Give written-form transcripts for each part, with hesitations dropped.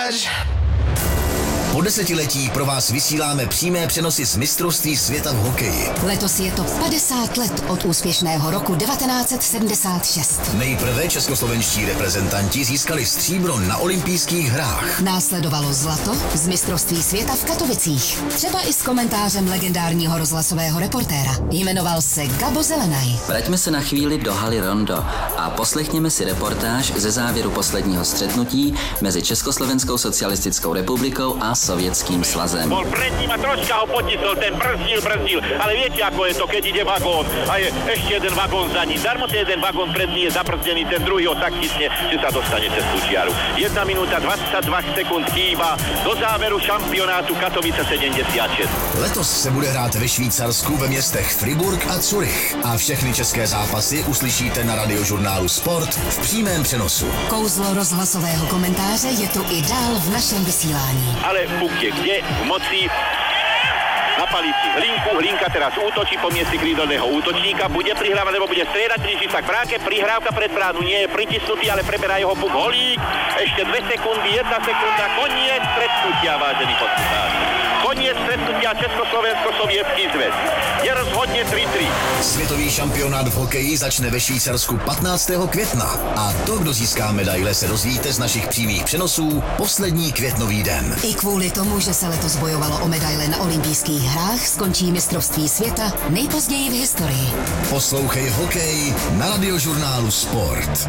Po desetiletí pro vás vysíláme přímé přenosy z mistrovství světa v hokeji. Letos je to 50 let od úspěšného roku 1976. Nejprve českoslovenští reprezentanti získali stříbro na olympijských hrách. Následovalo zlato z mistrovství světa v Katovicích. Třeba i s komentářem legendárního rozhlasového reportéra. Jmenoval se Gabo Zelenaj. Vraťme se na chvíli do haly Rondo a poslechněme si reportáž ze závěru posledního střetnutí mezi Československou socialistickou republikou a Sovětským svazem. Bol pred ním a troška ho potisol, ten brzdil, ale viete, ako je to, keď ide vagón a je ešte jeden vagón za ním. Darmo ten jeden vagón pred ním je zabrzdený, ten druhý ho tak chytne, že sa dostane cez tú čiaru. 1 minúta 22 sekúnd chýba do záveru šampionátu Katovice 76. Letos se bude hrát ve Švýcarsku ve městech Fribourg a Zurich a všechny české zápasy uslyšíte na radiožurnálu Sport v přímém přenosu. Kouzlo rozhlasového komentáře je tu i dál v našem vysílání. Ale puk je kde? V moci. Napali si Hlinka teraz útočí po mieste krídelného útočníka, bude prihrávať, nebo bude striedať, blíži sa k bráke, prihrávka pred bránu, nie je pritisnutý, ale preberá jeho puk Holík, ešte 2 sekundy, 1 sekunda, koniec stretnutia, vážení poslucháči. Koniec stretnutia Československo-Sovětský zväz. Je rozhodne 3-3. Světový šampionát v hokeji začne ve Švýcarsku 15. května a to, kdo získá medaile, se dozvíte z našich přímých přenosů poslední květnový den. I kvůli tomu, že se letos bojovalo o medaile na olympijských hrách, skončí mistrovství světa nejpozději v historii. Poslouchej hokej na radiožurnálu Sport.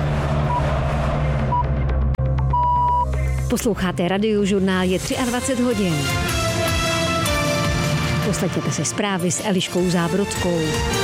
Posloucháte Radiožurnál, je 23 hodin. Poslechněte si zprávy s Eliškou Zábrodskou.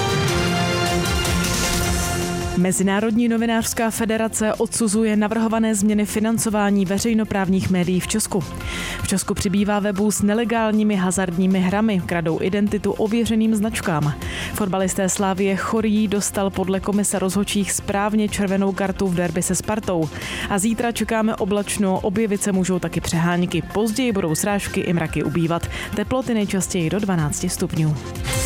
Mezinárodní novinářská federace odsuzuje navrhované změny financování veřejnoprávních médií v Česku. V Česku přibývá webů s nelegálními hazardními hrami, kradou identitu ověřeným značkám. Fotbalisté Slavie Chorý dostal podle komise rozhodčích správně červenou kartu v derby se Spartou. A zítra čekáme oblačno, objevit se můžou taky přehánky. Později budou srážky i mraky ubývat. Teploty nejčastěji do 12 stupňů.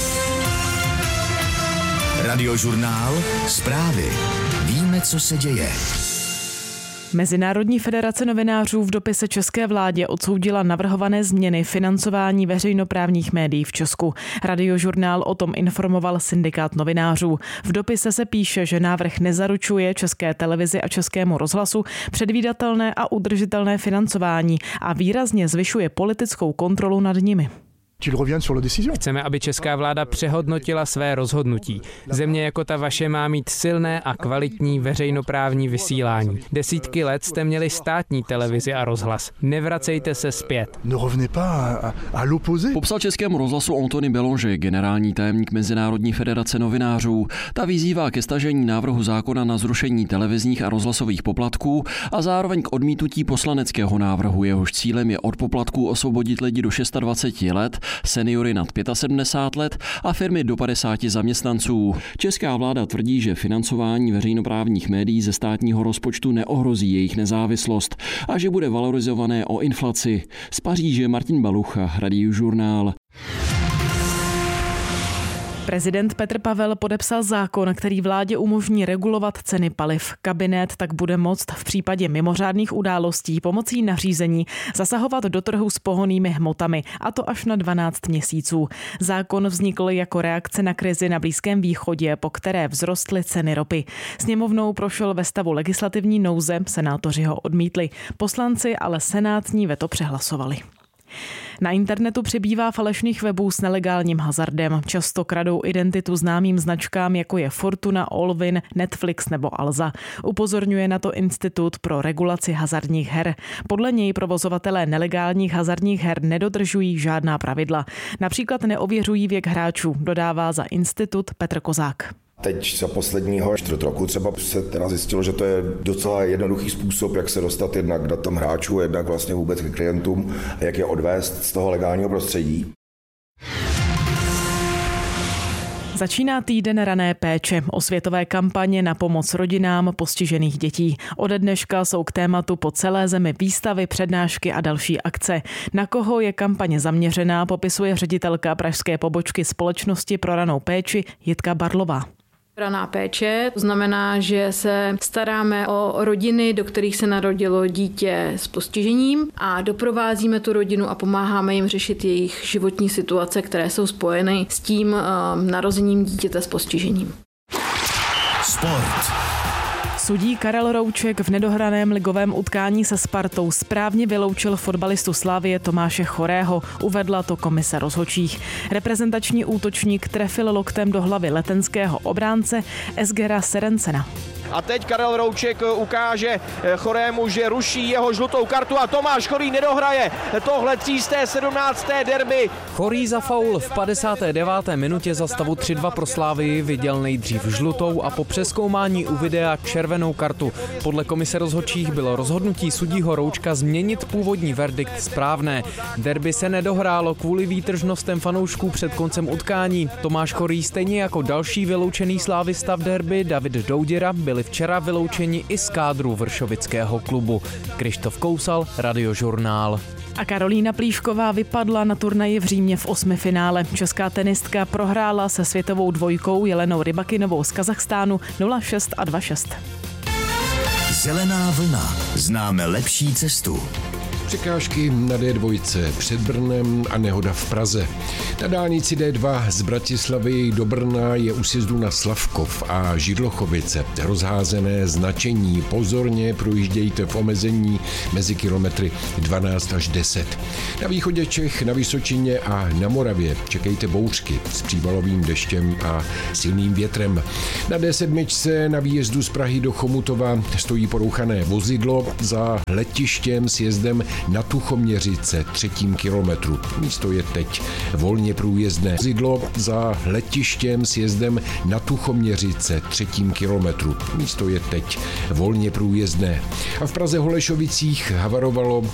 Radiožurnál, zprávy. Víme, co se děje. Mezinárodní federace novinářů v dopise české vládě odsoudila navrhované změny financování veřejnoprávních médií v Česku. Radiožurnál o tom informoval syndikát novinářů. V dopise se píše, že návrh nezaručuje České televizi a Českému rozhlasu předvídatelné a udržitelné financování a výrazně zvyšuje politickou kontrolu nad nimi. Chceme, aby česká vláda přehodnotila své rozhodnutí. Země jako ta vaše má mít silné a kvalitní veřejnoprávní vysílání. Desítky let jste měli státní televizi a rozhlas. Nevracejte se zpět. Popsal Českému rozhlasu Antony Belonger, generální tajemník Mezinárodní federace novinářů. Ta vyzývá ke stažení návrhu zákona na zrušení televizních a rozhlasových poplatků a zároveň k odmítnutí poslaneckého návrhu. Jehož cílem je od poplatků osvobodit lidi do 26 let, seniory nad 75 let a firmy do 50 zaměstnanců. Česká vláda tvrdí, že financování veřejnoprávních médií ze státního rozpočtu neohrozí jejich nezávislost a že bude valorizované o inflaci. Z Paříže Martin Balucha, Radiožurnál. Prezident Petr Pavel podepsal zákon, který vládě umožní regulovat ceny paliv. Kabinet tak bude moct v případě mimořádných událostí pomocí nařízení zasahovat do trhu s pohonnými hmotami, a to až na 12 měsíců. Zákon vznikl jako reakce na krizi na Blízkém východě, po které vzrostly ceny ropy. Sněmovnou prošel ve stavu legislativní nouze, senátoři ho odmítli. Poslanci ale senátní veto přehlasovali. Na internetu přibývá falešných webů s nelegálním hazardem. Často kradou identitu známým značkám, jako je Fortuna, Allwyn, Netflix nebo Alza. Upozorňuje na to Institut pro regulaci hazardních her. Podle něj provozovatelé nelegálních hazardních her nedodržují žádná pravidla. Například neověřují věk hráčů, dodává za institut Petr Kozák. Teď za posledního čtvrt roku třeba se teda zjistilo, že to je docela jednoduchý způsob, jak se dostat jednak k datům hráčů, jednak vlastně vůbec k klientům a jak je odvést z toho legálního prostředí. Začíná týden rané péče, osvětové kampaně na pomoc rodinám postižených dětí. Ode dneška jsou k tématu po celé zemi výstavy, přednášky a další akce. Na koho je kampaně zaměřená, popisuje ředitelka pražské pobočky Společnosti pro ranou péči Jitka Barlová. Raná péče, to znamená, že se staráme o rodiny, do kterých se narodilo dítě s postižením a doprovázíme tu rodinu a pomáháme jim řešit jejich životní situace, které jsou spojeny s tím narozením dítěte s postižením. Sport. Sudí Karel Rouček v nedohraném ligovém utkání se Spartou správně vyloučil fotbalistu Slavie Tomáše Chorého, uvedla to komise rozhodčích. Reprezentační útočník trefil loktem do hlavy letenského obránce Esgera Serencena. A teď Karel Rouček ukáže Chorému, že ruší jeho žlutou kartu a Tomáš Chorý nedohraje tohle 317. derby. Chorý za faul v 59. minutě za stavu 3-2 pro Slávii viděl nejdřív žlutou a po přezkoumání u videa červenou kartu. Podle komise rozhodčích bylo rozhodnutí sudího Roučka změnit původní verdikt správné. Derby se nedohrálo kvůli výtržnostem fanoušků před koncem utkání. Tomáš Chorý stejně jako další vyloučený slávista v derby David Douděra byli včera vyloučeni i z kádru vršovického klubu. Krištof Kousal, Radiožurnál. A Karolína Plíšková vypadla na turnaji v Římě v 8. finále. Česká tenistka prohrála se světovou dvojkou Jelenou Rybakinovou z Kazachstánu 0-6 a 2-6. Zelená vlna. Známe lepší cestu. Překážky na D2 před Brnem a nehoda v Praze. Na dálnici D2 z Bratislavy do Brna je u sjezdu na Slavkov a Židlochovice. Rozházené značení. Pozorně projíždějte v omezení mezi kilometry 12 až 10. Na východě Čech, na Vysočině a na Moravě čekejte bouřky s přívalovým deštěm a silným větrem. Na D7 na výjezdu z Prahy do Chomutova stojí porouchané vozidlo za letištěm s jezdem na Tuchoměřice 3. kilometru. Místo je teď volně průjezdné. Vozidlo za letištěm s jezdem na Tuchoměřice 3. kilometru. Místo je teď volně průjezdné. A v Praze Holešovicích havarovalo